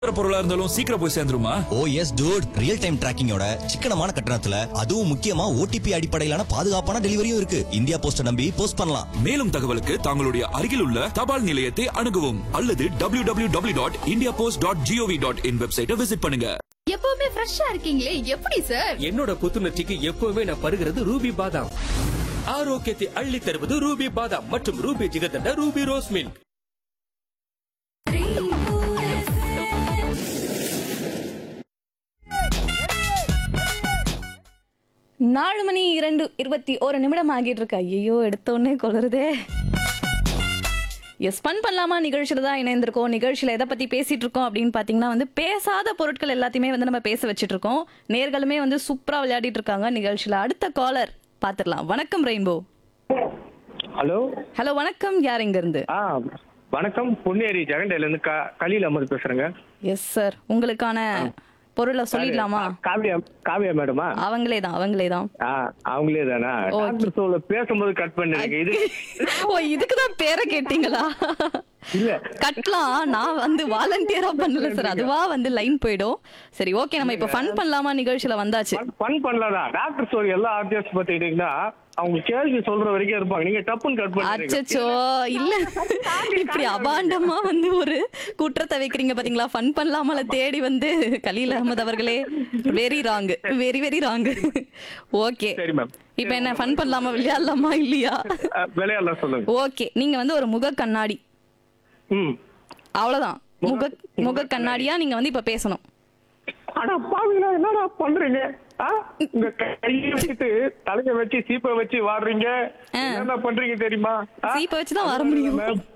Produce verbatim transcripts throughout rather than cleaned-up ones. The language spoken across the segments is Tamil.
பொருளா இருந்தாலும் சீக்கிரம் போய் சேர்ந்துருமா? ஓ எஸ் டூட், ரியல் டைம் டிராக்கிங்கோட சிக்கனமான கட்டணத்துல அதுவும் முக்கியமா ஓடிபி அடிப்படையிலான பாதுகாப்பான டெலிவரியும் இருக்கு. இந்தியா போஸ்ட் நம்பி போஸ்ட் பண்ணலாம். மேலும் தகவலுக்கு தங்களுடைய அருகில் உள்ள தபால் நிலையத்தை அணுகவும் அல்லது W W W dot India post dot gov dot in வெப்சைட்டை விசிட் பண்ணுங்க. எப்பவுமே ஃப்ரெஷ்ஷா இருக்கீங்களே, எப்படி சார்? என்னோட புத்துணர்ச்சிக்கு எப்பவுமே நான் பருகிறது ரூபி பாதாம். ஆரோக்கியத்தை அள்ளி தருவது ரூபி பாதாம் மற்றும் Ruby jigarthanda Ruby rose milk. நாலு மணி இரண்டு இருபத்தி ஒரு நிமிடம் ஆகிட்டு இருக்கு. ஐயோ, எடுத்தோடனே கொளருதே. எஸ், ஃபன் பண்ணலாமா நிகழ்ச்சியில் தான் இணைந்திருக்கோம். நிகழ்ச்சியில் எதை பற்றி பேசிகிட்டு இருக்கோம் அப்படின்னு பார்த்தீங்கன்னா வந்து பேசாத பொருட்கள் எல்லாத்தையுமே வந்து நம்ம பேச வச்சுட்டு இருக்கோம். நேர்களுமே வந்து சூப்பராக விளையாடிட்டு இருக்காங்க நிகழ்ச்சியில். அடுத்த காலர் பார்த்துடலாம். வணக்கம் ரெயின்போ. ஹலோ ஹலோ, வணக்கம். யார் இங்கேருந்து? ஆ வணக்கம், பொன்னேரி ஜெகண்டையிலேருந்து க கலீல் அஹமது பேசுகிறேங்க. எஸ் சார், உங்களுக்கான பொருளை சொல்லிடலாமா? காவியா காவியா மேடமா? அவங்களே தான் அவங்களே தான் ஆ அவங்களே தானா? டாக்டர் சொல்ல பேசும்போது கட் பண்ணிருங்க. இது ஓ, இதுக்கு தான் பேரை கேட்டீங்களா? இல்ல கட்டலாம், நான் வந்து வாலண்டியரா பண்ணல சார், அதுவா வந்து லைன் போயிடும். சரி, ஓகே, நம்ம இப்ப ஃபன் பண்ணலாமா நிகழ்ச்சியில வந்தாச்சு. ஃபன் பண்ணலாம். டாக்டர் சொல்ல எல்லா ஆர்டிஸ்ட் பார்த்துக்கிட்டீங்கன்னா அவங்க கேள்வி சொல்ற வரைக்கும் இருப்பாங்க. நீங்க டப்புன்னு கட் பண்ணுறீங்க. அச்சச்சோ, இல்ல இப்படி அபாண்டமா வந்து ஒரு குற்றத்தை வைக்கிறீங்க பாத்தீங்களா? ஃபன் பண்ணலாமல தேடி வந்து கலீல் அஹமது அவர்களே, very wrong, very very wrong. Okay, சரி மேம், இப்ப என்ன ஃபன் பண்ணலாமா, விளையாடலாமா இல்லையா? விளையாடலாம், சொல்லுங்க. ஓகே, நீங்க வந்து ஒரு முக கண்ணாடி. ம், அவ்வளவுதான். முக முக கண்ணாடியா நீங்க வந்து இப்ப பேசணும். ஆனா பாவீங்களா, என்னடா பண்றீங்க? உங்க கையை வச்சுட்டு தலைய வச்சு சீப்பை வச்சு வாடுறீங்க. என்ன பண்றீங்க தெரியுமா? சீப்பை வச்சுதான் வர முடியும்.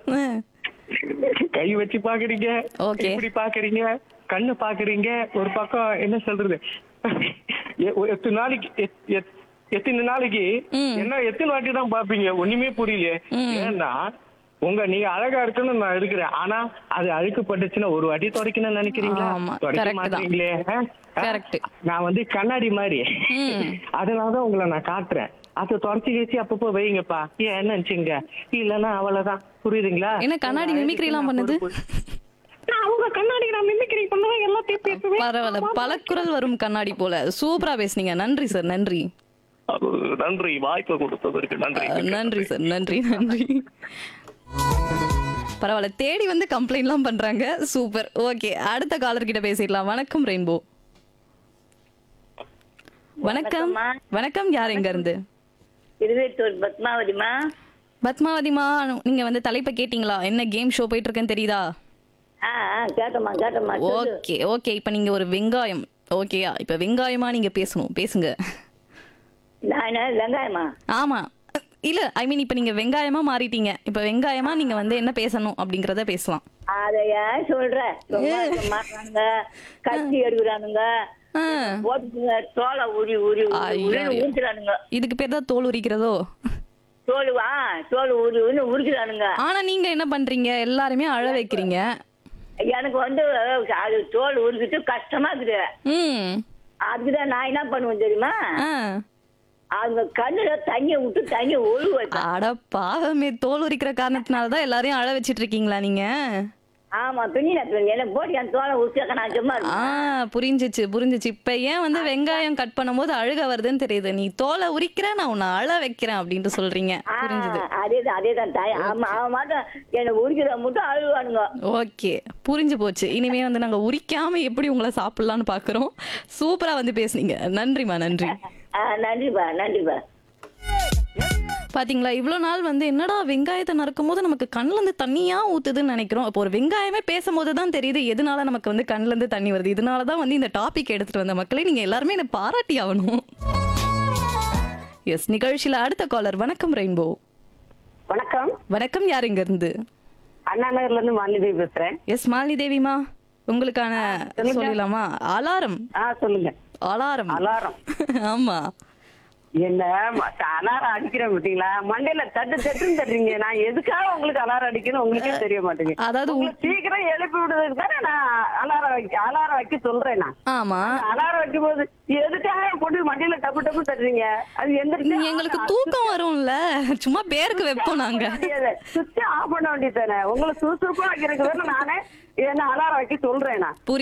கை வச்சு பாக்குறீங்க, இப்படி பாக்குறீங்க, கண்ணு பாக்குறீங்க. ஒரு பக்கம் என்ன சொல்றது, எத்தனை நாளைக்கு எத்தனை நாளைக்கு என்ன எத்தனை வாட்டி தான் பாப்பீங்க? ஒண்ணுமே புரியல. ஏன்னா உங்க நீங்க அழகா இருக்குன்னு நான் இருக்கிறேன். ஆனா அது அழுக்கப்பட்டுச்சுன்னா ஒரு வாட்டி துடைக்கணும்னு நினைக்கிறீங்களா? துடைக்க மாட்டீங்களே. நான் வந்து கண்ணாடி மாதிரி, அதனாலதான் உங்களை நான் காட்டுறேன். அதை தொடச்சி வச்சு அப்பப்போ வைங்கப்பா. ஏன் என்ன நினைச்சுங்க, இல்லன்னா அவ்வளவுதான். புரியுதுங்களா? என்ன கண்ணாடி மிமிக்ரி எல்லாம் பண்ணுது? அவங்க கண்ணாடி நான் மிமிக்ரி பண்ணுவேன், எல்லாத்தையும் பேசுவேன். பரவாயில்ல, பல குரல் வரும் கண்ணாடி போல. சூப்பரா பேசுனீங்க. நன்றி சார், நன்றி நன்றி. வாய்ப்பு கொடுத்ததற்கு நன்றி. நன்றி சார், நன்றி நன்றி. பரவாயில்ல, தேடி வந்து கம்ப்ளைண்ட் எல்லாம் பண்றாங்க. சூப்பர். ஓகே, அடுத்த காலர் கிட்ட பேசிடலாம். வணக்கம் ரெயின்போ. வணக்கம். வணக்கம், யார் எங்க இருந்து? இருவேத்தூர் பத்மாவதிமா. பத்மாவதிமா, நீங்க வந்து தலைப்பை கேட்டீங்களா? என்ன கேம் ஷோ போயிட்டு இருக்குன்னு தெரியுதா? கேட்டமா கேட்டமா. ஓகே ஓகே, இப்ப நீங்க ஒரு வெங்காயம். ஓகேயா? இப்ப வெங்காயமா நீங்க பேசணும், பேசுங்க. வெங்காயமா? ஆமா, இல்ல ஐ மீன் இப்ப நீங்க வெங்காயமா மாறிட்டீங்க. இப்ப வெங்காயமா நீங்க வந்து என்ன பேசணும் அப்படிங்கறத பேசலாம். அதைய சொல்ற, கத்தி எடுக்கிறானுங்க, தோலை உரி உரி உரிக்கிறானுங்க. இதுக்கு பேர் தான் தோல் உரிக்கிறதோ? தோலுவா, தோல் உரி உரிக்கிறானுங்க. ஆனா நீங்க என்ன பண்றீங்க? எல்லாருமே அழ வைக்கிறீங்க. எனக்கு வந்து அது தோல் உரிக்கிட்டு கஷ்டமா இருக்குது. ம், அதுக்குதான் நான் என்ன பண்ணுவேன் தெரியுமா? அவங்க கண்ணுல தண்ணிய விட்டு தண்ணிய ஒழுவ. அட பாவமே, தோல் உரிக்கிற காரணத்தினாலதான் எல்லாரையும் அழ வச்சிட்டு இருக்கீங்களா நீங்க? ஆமா, பின்ன எனக்கு போட்டு என் தோலை உரிச்சாக்க நான் சும்மா. ஆ, புரிஞ்சிச்சு புரிஞ்சிச்சு. இப்ப ஏன் வந்து வெங்காயம் கட் பண்ணும் போது அழுக வருதுன்னு தெரியுது. நீ தோலை உரிக்கிற, நான் உன்னை அழ வைக்கிறேன் அப்படின்ட்டு சொல்றீங்க. புரிஞ்சுது. அதேதான் அதேதான் தாய். ஆமா, அவன் மட்டும் எனக்கு உரிக்கிறத மட்டும் அழுவானுங்க. ஓகே, புரிஞ்சு போச்சு. இனிமே வந்து நாங்க உரிக்காம எப்படி உங்களை சாப்பிடலாம்னு பாக்குறோம். சூப்பரா வந்து பேசுனீங்க. நன்றிமா, நன்றி. நன்றிப்பா, நன்றிப்பா. பாத்தீங்களா, இவ்வளவு நாள் வந்து என்னடா வெங்காயத்தை நறுக்கும் போது நமக்கு கண்ணுல இருந்து தண்ணியா ஊத்துதுன்னு நினைக்கிறோம். இப்போ ஒரு வெங்காயமே பேசும்போது தான் தெரியுது எதனால நமக்கு வந்து கண்ணுல இருந்து தண்ணி வருது. இதனாலதான் வந்து இந்த டாபிக் எடுத்துட்டு வந்த மக்களே, நீங்க எல்லாருமே என்ன பாராட்டி ஆகணும். எஸ், நிகழ்ச்சியில அடுத்த காலர். வணக்கம் ரெயின்போ. வணக்கம். வணக்கம், யார் இங்க இருந்து? அண்ணா நகர்ல இருந்து மாலினி பேசுறேன். எஸ், மாலினி தேவிமா, உங்களுக்கான சொல்லலாமா? அலாரம். சொல்லுங்க. அலாரம். அலாரம். ஆமா, என்ன அலாரம் அடிக்கிறேன் பார்த்தீங்களா? மண்டையில தட்டு தட்டுன்னு தட்டுறீங்க. நான் எதுக்காக உங்களுக்கு அலாரம் அடிக்கணும் உங்களுக்கே தெரிய மாட்டேங்குது. அதாவது சீக்கிரம் எழுப்பி விடுறதுக்கு தானே நான் அலாரம் வைக்க அலாரம் வைக்க சொல்றேன். நான் ஆமா, அலாரம் வைக்கும் போது எதுக்காக போட்டு மண்டையில டப்பு டப்பு தட்டுறீங்க? அது எந்த எங்களுக்கு தூக்கம் வரும்ல, சும்மா பேருக்கு வைப்போம் நாங்க. சுவிட்ச் ஆஃப் பண்ண வேண்டியது தானே. உங்களை சுறுசுறுப்பா வைக்கிறதுக்கு தானே நானே என்ன அலாரம் வைக்க சொல்றேன். நான்